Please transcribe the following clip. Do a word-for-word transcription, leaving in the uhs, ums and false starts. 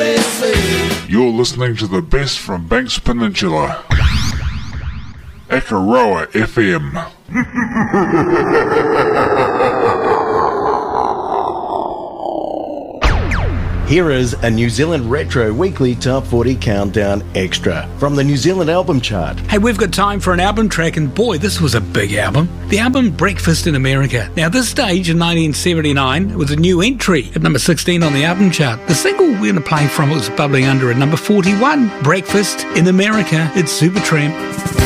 U S A. You're listening to the best from Banks Peninsula. Akaroa F M. Here is a New Zealand Retro Weekly Top forty Countdown Extra from the New Zealand Album Chart. Hey, we've got time for an album track, and boy, this was a big album. The album Breakfast in America. Now, this stage in nineteen seventy-nine, it was a new entry at number sixteen on the album chart. The single we're going to play from it was bubbling under at number forty-one. Breakfast in America, it's Supertramp.